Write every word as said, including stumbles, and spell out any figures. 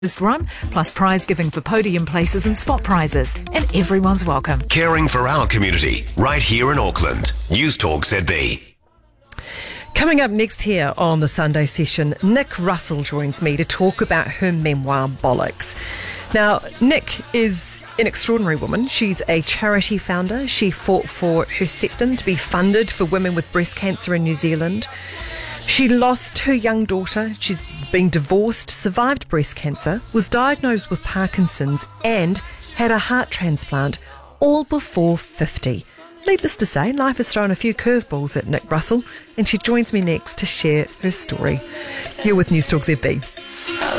run, plus prize giving for podium places and spot prizes, and everyone's welcome. Caring for our community, right here in Auckland. News Talk Z B. Coming up next here on the Sunday session, Nick Russell joins me to talk about her memoir, Bollocks. Now, Nick is an extraordinary woman. She's a charity founder. She fought for Herceptin to be funded for women with breast cancer in New Zealand. She lost her young daughter. She's been divorced, survived breast cancer, was diagnosed with Parkinson's and had a heart transplant, all before fifty. Needless to say, life has thrown a few curveballs at Nick Russell, and she joins me next to share her story. You're with News Talk Z B.